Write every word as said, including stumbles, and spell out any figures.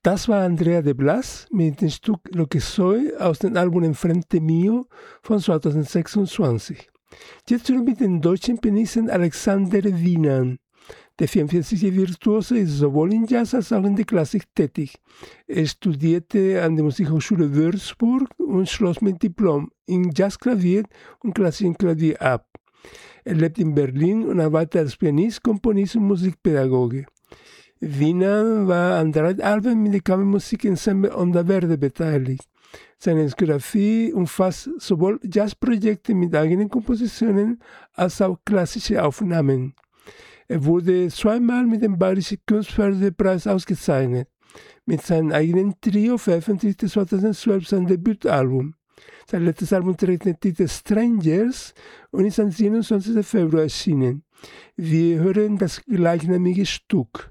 Das war Andrea de Blas mit dem Stück Lo que soy aus dem Album Enfrente Mio von zweitausendsechsundzwanzig. Jetzt mit dem deutschen Pianisten Alexander Wiener. Der vierundvierzig-jährige Virtuose ist sowohl in Jazz als auch in der Klassik tätig. Er studierte an der Musikhochschule Würzburg und schloss mit Diplom in Jazzklavier und klassischem Klavier ab. Er lebt in Berlin und arbeitet als Pianist, Komponist und Musikpädagoge. Wiener war an drei Alben mit dem Kammermusikensemble Onda Verde beteiligt. Seine Diskografie umfasst sowohl Jazzprojekte mit eigenen Kompositionen als auch klassische Aufnahmen. Er wurde zweimal mit dem Bayerischen Kunstförderpreis ausgezeichnet. Mit seinem eigenen Trio veröffentlichte zweitausendzwölf sein Debütalbum. Sein letztes Album trägt den Titel Strangers und ist am siebenundzwanzigsten Februar erschienen. Wir hören das gleichnamige Stück.